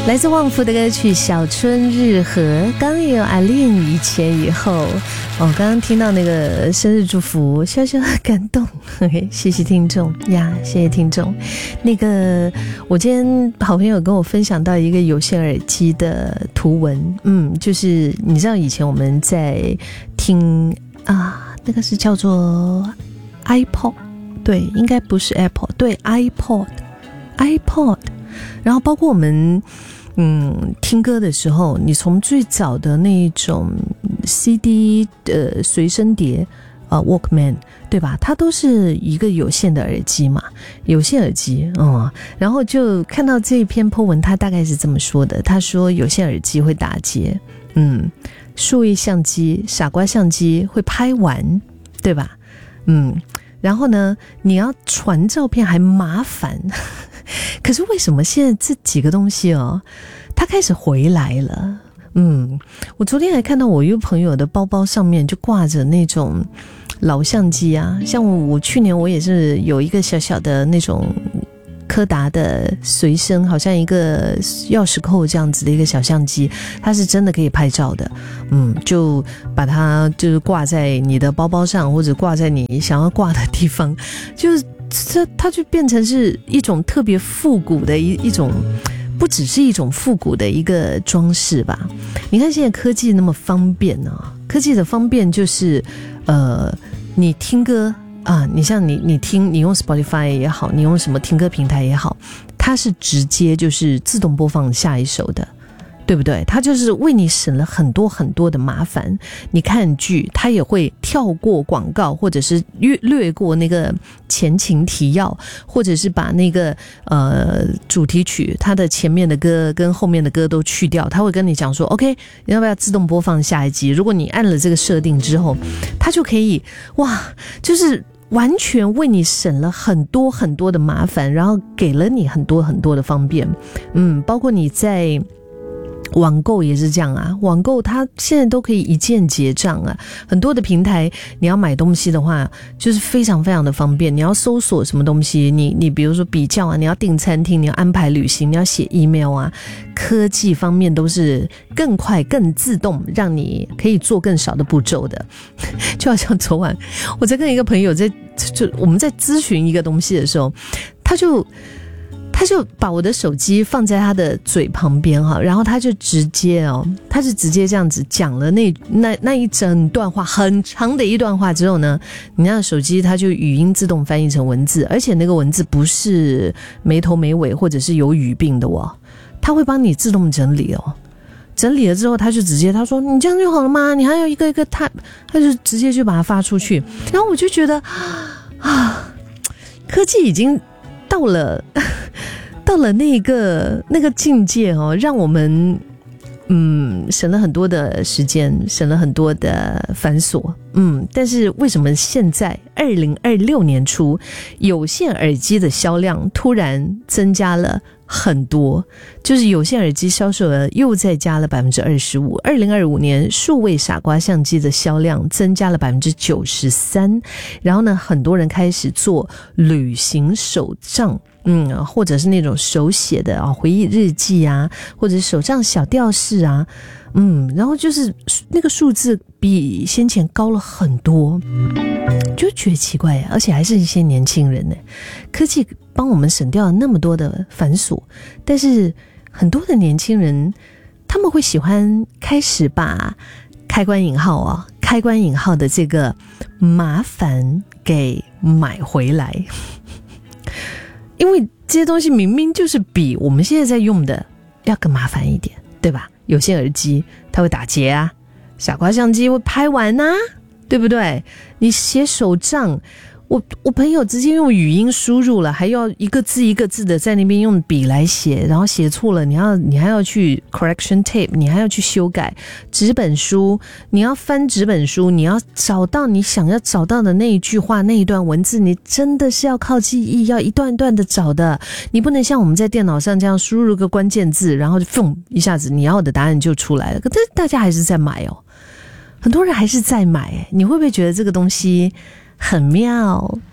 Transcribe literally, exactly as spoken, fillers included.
来自旺福的歌曲《小春日和》，刚刚也有阿令以前以后哦，刚刚听到那个生日祝福，小小感动，谢谢听众呀，谢谢听众。那个我今天好朋友跟我分享到一个有线耳机的图文，嗯，就是你知道以前我们在听啊，那个是叫做 iPod， 对，应该不是 Apple， 对 iPod iPod， 然后包括我们嗯，听歌的时候，你从最早的那种 C D 的随身碟呃 Walkman 对吧，它都是一个有线的耳机嘛，有线耳机嗯，然后就看到这篇 po 文，他大概是这么说的，他说有线耳机会打结，嗯，数位相机傻瓜相机会拍完对吧，嗯，然后呢你要传照片还麻烦可是为什么现在这几个东西哦，它开始回来了？嗯，我昨天还看到我一个朋友的包包上面就挂着那种老相机啊，像我，我去年我也是有一个小小的那种柯达的随身，好像一个钥匙扣这样子的一个小相机，它是真的可以拍照的，嗯，就把它就是挂在你的包包上，或者挂在你想要挂的地方，就是它它就变成是一种特别复古的一一种，不只是一种复古的一个装饰吧。你看现在科技那么方便啊，科技的方便就是呃，你听歌啊，你像你你听你用 Spotify 也好，你用什么听歌平台也好，它是直接就是自动播放下一首的，对不对？它就是为你省了很多很多的麻烦。你看剧它也会跳过广告，或者是略过那个前情提要，或者是把那个呃主题曲它的前面的歌跟后面的歌都去掉，它会跟你讲说 OK 你要不要自动播放下一集，如果你按了这个设定之后，它就可以哇，就是完全为你省了很多很多的麻烦，然后给了你很多很多的方便。嗯，包括你在网购也是这样啊，网购它现在都可以一键结账啊，很多的平台你要买东西的话就是非常非常的方便，你要搜索什么东西，你你比如说比较啊，你要订餐厅，你要安排旅行，你要写 email 啊，科技方面都是更快更自动，让你可以做更少的步骤的。就好像昨晚我在跟一个朋友在就我们在咨询一个东西的时候，他就他就把我的手机放在他的嘴旁边哈，然后他就直接哦，他是直接这样子讲了那那那一整段话，很长的一段话之后呢，你那手机它就语音自动翻译成文字，而且那个文字不是没头没尾或者是有语病的哦，他会帮你自动整理哦。整理了之后他就直接他说你这样就好了吗？你还有一个一个 type， 他就直接就把它发出去。然后我就觉得啊，科技已经到了到了那个那个境界哦，让我们嗯省了很多的时间，省了很多的繁琐。嗯，但是为什么现在二零二六年初有线耳机的销量突然增加了很多，就是有线耳机销售额又再加了 百分之二十五， 二零二五年数位傻瓜相机的销量增加了 百分之九十三， 然后呢很多人开始做旅行手账，嗯，或者是那种手写的啊回忆日记啊，或者是手账小吊饰啊，嗯，然后就是那个数字比先前高了很多，就觉得奇怪，而且还是一些年轻人呢。科技帮我们省掉了那么多的繁琐，但是很多的年轻人他们会喜欢开始把开关引号啊，开关引号的这个麻烦给买回来，因为这些东西明明就是比我们现在在用的要更麻烦一点，对吧？有线耳机它会打结啊，傻瓜相机会拍完啊，对不对？你写手账，我我朋友直接用语音输入了，还要一个字一个字的在那边用笔来写，然后写错了你要你还要去 correction tape， 你还要去修改。纸本书你要翻纸本书，你要找到你想要找到的那一句话那一段文字，你真的是要靠记忆，要一段一段的找的，你不能像我们在电脑上这样输入个关键字，然后就砰一下子你要的答案就出来了。可是大家还是在买哦，很多人还是在买，你会不会觉得这个东西很妙？